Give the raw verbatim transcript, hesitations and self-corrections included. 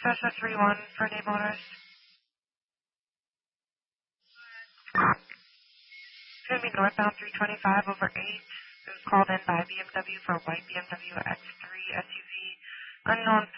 Cessna three one for Dave Motors. It's going to be northbound three twenty-five over eight. It was called in by B M W for a white B M W X three S U V. Unknown